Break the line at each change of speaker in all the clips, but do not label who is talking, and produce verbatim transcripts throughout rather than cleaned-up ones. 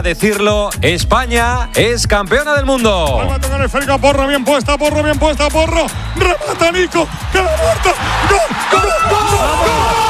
Decirlo, España es campeona del mundo.
Va a tocar esférica, Porro bien puesta, Porro bien puesta, Porro. Remata Nico, que la muerta. ¡Gol! ¡Gol! ¡Gol! ¡Gol!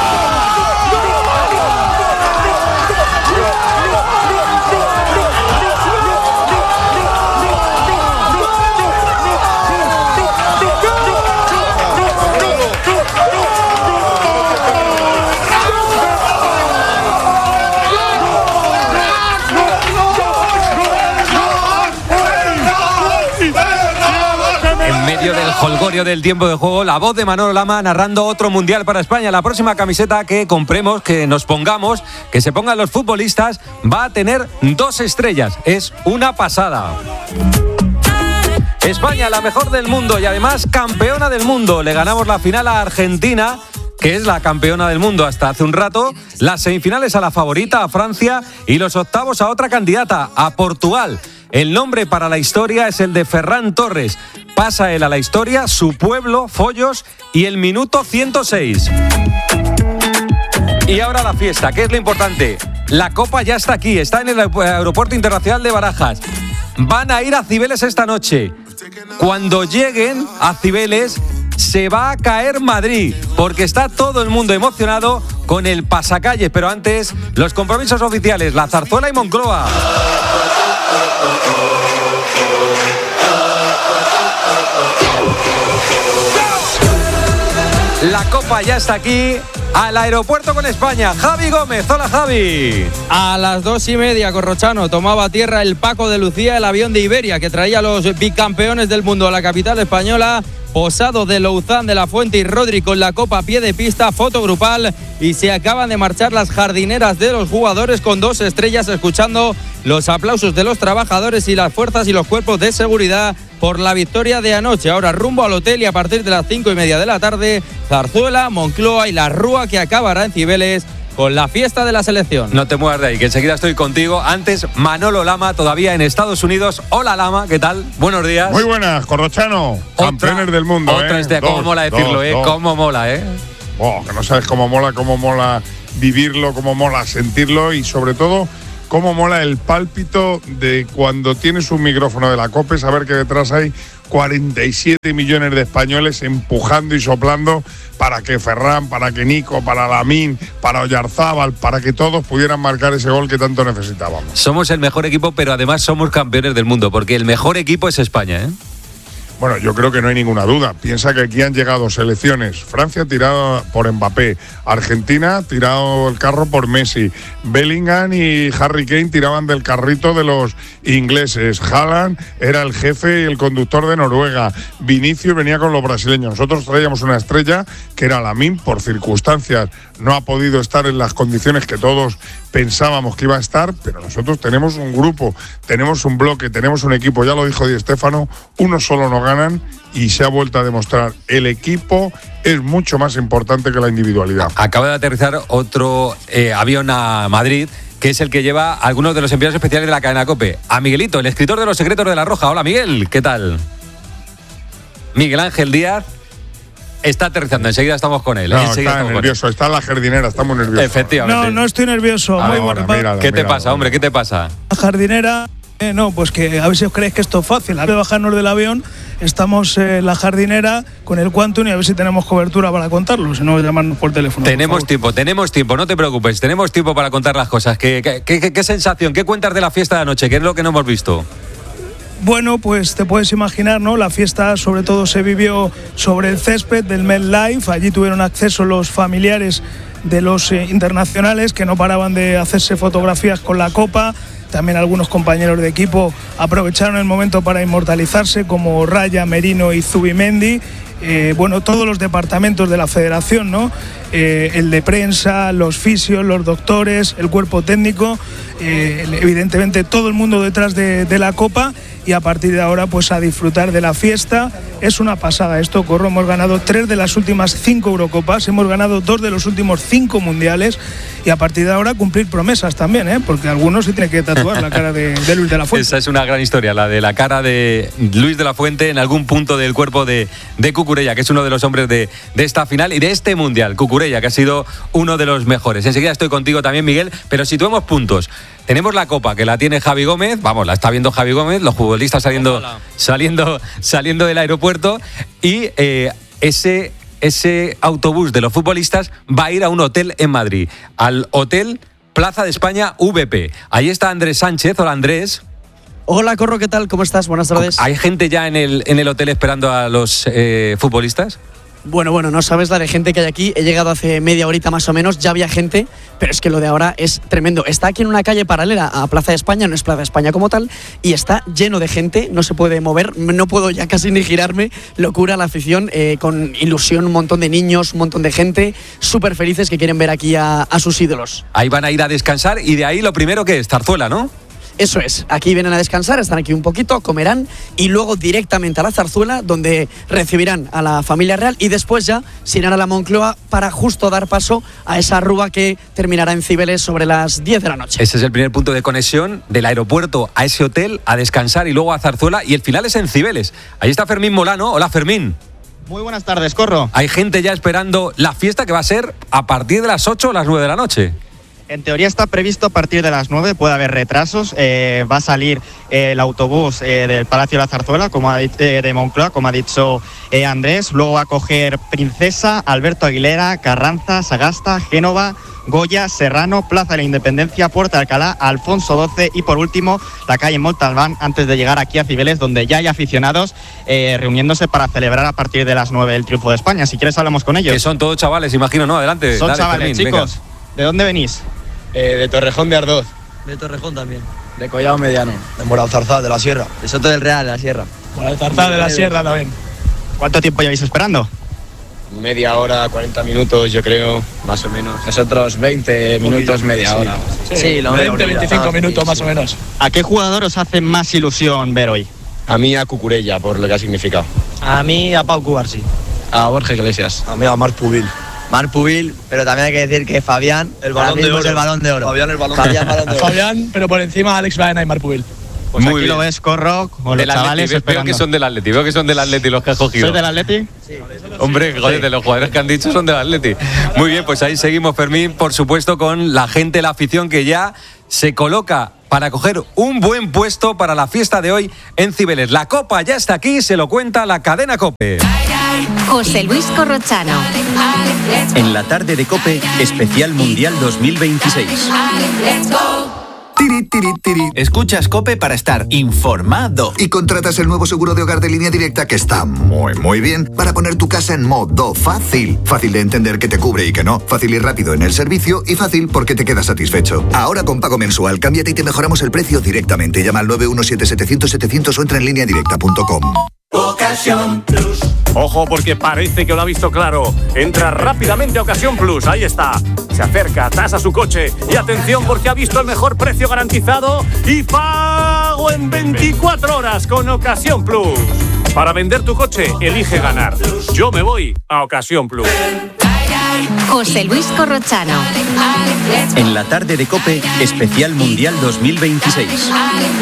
Del jolgorio del tiempo de juego, la voz de Manolo Lama narrando otro mundial para España. La próxima camiseta que compremos, que nos pongamos, que se pongan los futbolistas, va a tener dos estrellas. Es una pasada. España, la mejor del mundo y además campeona del mundo. Le ganamos la final a Argentina, que es la campeona del mundo hasta hace un rato, las semifinales a la favorita, a Francia, y los octavos a otra candidata, a Portugal. El nombre para la historia es el de Ferran Torres. Pasa él a la historia, su pueblo, Follos, y el minuto ciento seis. Y ahora la fiesta, ¿qué es lo importante? La Copa ya está aquí, está en el Aeropuerto Internacional de Barajas. Van a ir a Cibeles esta noche. Cuando lleguen a Cibeles, se va a caer Madrid, porque está todo el mundo emocionado con el pasacalles. Pero antes, los compromisos oficiales, la Zarzuela y Moncloa. La Copa ya está aquí, al aeropuerto con España. Javi Gómez, hola Javi.
A las dos y media, Corrochano, tomaba tierra el Paco de Lucía, el avión de Iberia que traía a los bicampeones del mundo a la capital española. Posado de Louzán, de la Fuente y Rodri con la copa a pie de pista, foto grupal, y se acaban de marchar las jardineras de los jugadores con dos estrellas, escuchando los aplausos de los trabajadores y las fuerzas y los cuerpos de seguridad por la victoria de anoche. Ahora rumbo al hotel y a partir de las cinco y media de la tarde, Zarzuela, Moncloa y la Rúa, que acabará en Cibeles con la fiesta de la selección.
No te muevas de ahí, que enseguida estoy contigo. Antes, Manolo Lama, todavía en Estados Unidos. Hola Lama, ¿qué tal? Buenos días.
Muy buenas, Corrochano. Otra, campeones del mundo,
otra
¿eh?
Este,
dos,
cómo mola decirlo,
dos,
¿eh?
Dos.
Cómo mola, ¿eh?
Oh, que no sabes cómo mola, cómo mola vivirlo, cómo mola sentirlo y sobre todo cómo mola el pálpito de cuando tienes un micrófono de la COPE, saber que detrás hay cuarenta y siete millones de españoles empujando y soplando para que Ferran, para que Nico, para Lamine, para Oyarzábal, para que todos pudieran marcar ese gol que tanto necesitábamos.
Somos el mejor equipo, pero además somos campeones del mundo, porque el mejor equipo es España, ¿eh?
Bueno, yo creo que no hay ninguna duda. Piensa que aquí han llegado selecciones. Francia tirado por Mbappé, Argentina tirado el carro por Messi, Bellingham y Harry Kane tiraban del carrito de los ingleses, Haaland era el jefe y el conductor de Noruega, Vinicius venía con los brasileños. Nosotros traíamos una estrella que era Lamine, por circunstancias no ha podido estar en las condiciones que todos pensábamos que iba a estar, pero nosotros tenemos un grupo, tenemos un bloque, tenemos un equipo, ya lo dijo Di Stéfano, uno solo no ganan y se ha vuelto a demostrar. El equipo es mucho más importante que la individualidad.
Acaba de aterrizar otro eh, avión a Madrid, que es el que lleva a algunos de los enviados especiales de la cadena COPE. A Miguelito, el escritor de Los Secretos de la Roja. Hola Miguel, ¿qué tal? Miguel Ángel Díaz está aterrizando, enseguida estamos con él.
No,
enseguida
está
estamos
nervioso,
con él.
está en la jardinera, está muy nervioso.
Efectivamente.
No, no estoy nervioso.
Ah,
muy
ahora,
bueno.
mírala,
¿Qué te
mírala,
pasa,
mírala.
hombre? ¿Qué te pasa?
La jardinera, eh, no, pues que a ver si os creéis que esto es fácil. Antes de bajarnos del avión, estamos en la jardinera con el Quantum y a ver si tenemos cobertura para contarlo, si no, llamarnos por teléfono.
Tenemos
por
tiempo, tenemos tiempo, no te preocupes, tenemos tiempo para contar las cosas. ¿Qué, qué, qué, qué sensación, qué cuentas de la fiesta de anoche? ¿Qué es lo que no hemos visto?
Bueno, pues te puedes imaginar, ¿no? La fiesta sobre todo se vivió sobre el césped del MetLife. Allí tuvieron acceso los familiares de los eh, internacionales que no paraban de hacerse fotografías con la copa. También algunos compañeros de equipo aprovecharon el momento para inmortalizarse, como Raya, Merino y Zubimendi. Eh, bueno, todos los departamentos de la federación, ¿no? Eh, el de prensa, los fisios, los doctores, el cuerpo técnico, eh, evidentemente todo el mundo detrás de, de la copa, y a partir de ahora pues a disfrutar de la fiesta es una pasada esto, Corro. Hemos ganado tres de las últimas cinco Eurocopas, hemos ganado dos de los últimos cinco mundiales y a partir de ahora cumplir promesas también, ¿eh? Porque algunos se tiene que tatuar la cara de, de Luis de la Fuente.
Esa es una gran historia, la de la cara de Luis de la Fuente en algún punto del cuerpo de, de Cucurella, que es uno de los hombres de, de esta final y de este mundial. Cucurella, que ha sido uno de los mejores. Enseguida estoy contigo también, Miguel, pero situemos puntos. Tenemos la copa que la tiene Javi Gómez, vamos, la está viendo Javi Gómez, los futbolistas saliendo, saliendo, saliendo del aeropuerto y eh, ese, ese autobús de los futbolistas va a ir a un hotel en Madrid, al Hotel Plaza de España V P. Ahí está Andrés Sánchez. Hola, Andrés.
Hola, Corro, ¿qué tal? ¿Cómo estás? Buenas tardes.
¿Hay gente ya en el, en el hotel esperando a los eh, futbolistas?
Bueno, bueno, no sabes la de gente que hay aquí. He llegado hace media horita más o menos, ya había gente, pero es que lo de ahora es tremendo. Está aquí en una calle paralela a Plaza de España, no es Plaza de España como tal, y está lleno de gente, no se puede mover, no puedo ya casi ni girarme. Locura la afición, eh, con ilusión, un montón de niños, un montón de gente, súper felices que quieren ver aquí a, a sus ídolos.
Ahí van a ir a descansar y de ahí lo primero que es Zarzuela, ¿no?
Eso es, aquí vienen a descansar, están aquí un poquito, comerán y luego directamente a la Zarzuela, donde recibirán a la familia real y después ya se irán a la Moncloa para justo dar paso a esa rúa que terminará en Cibeles sobre las diez de la noche.
Ese es el primer punto de conexión del aeropuerto a ese hotel, a descansar y luego a Zarzuela, y el final es en Cibeles. Ahí está Fermín Molano. Hola, Fermín.
Muy buenas tardes, Corro.
Hay gente ya esperando la fiesta que va a ser a partir de las ocho o las nueve de la noche.
En teoría está previsto a partir de las nueve, puede haber retrasos. Eh, va a salir eh, el autobús eh, del Palacio de la Zarzuela, como ha, eh, de Moncloa, como ha dicho eh, Andrés. Luego va a coger Princesa, Alberto Aguilera, Carranza, Sagasta, Génova, Goya, Serrano, Plaza de la Independencia, Puerta de Alcalá, Alfonso doce y por último la calle Montalbán, antes de llegar aquí a Cibeles, donde ya hay aficionados eh, reuniéndose para celebrar a partir de las nueve el triunfo de España. Si quieres hablamos con ellos.
Que son todos chavales, imagino, ¿no? Adelante.
Son
Dale,
chavales,
Fermín,
chicos.
Venga.
¿De dónde venís?
Eh, de Torrejón de Ardoz.
De Torrejón también.
De Collado Mediano.
De Moralzarzal, de la Sierra. De Soto del Real, de la Sierra.
Moralzarzal, de la Sierra también.
¿Cuánto tiempo lleváis esperando?
Media hora, cuarenta minutos, yo creo, más o menos. Nosotros veinte minutos, media hora.
Sí, sí lo
veinte, veinticinco minutos más o menos.
¿A qué jugador os hace más ilusión ver hoy?
A mí a Cucurella, por lo que ha significado.
A mí a Pau Cubarsi.
A Borja Iglesias.
A mí a Marc Pubil. Marc Pubil, pero también hay que decir que Fabián, el balón de oro. Es el balón de oro.
Fabián el balón
Fabián, balón de oro.
Fabián, pero por encima Alex Baena y Marc Pubil.
Pues
Muy
aquí
bien.
lo ves, Corro, con los
Del
chavales
Atleti, veo
esperando.
que son del Atleti, veo que son del Atleti los que has cogido.
¿Sois del Atleti?
Sí.
Hombre, joder, de los jugadores que han dicho son del Atleti. Muy bien, pues ahí seguimos, Fermín, por supuesto, con la gente, la afición que ya se coloca para coger un buen puesto para la fiesta de hoy en Cibeles. La Copa ya está aquí, se lo cuenta la cadena COPE.
José Luis Corrochano.
En la tarde de COPE, especial Mundial dos mil veintiséis.
Tiri, tiri, tiri.
Escuchas COPE para estar informado.
Y contratas el nuevo seguro de hogar de Línea Directa que está muy, muy bien para poner tu casa en modo fácil. Fácil de entender que te cubre y que no. Fácil y rápido en el servicio y fácil porque te quedas satisfecho. Ahora con pago mensual, cámbiate y te mejoramos el precio directamente. Llama al nueve uno siete siete cero cero siete cero cero o entra en línea directa punto com.
Ocasión Plus. Ojo porque parece que lo ha visto claro. Entra rápidamente a Ocasión Plus, ahí está. Se acerca, tasa su coche y atención porque ha visto el mejor precio garantizado y pago en veinticuatro horas con Ocasión Plus. Para vender tu coche, elige ganar. Yo me voy a Ocasión Plus.
José Luis Corrochano.
En la tarde de COPE, especial Mundial dos mil veintiséis.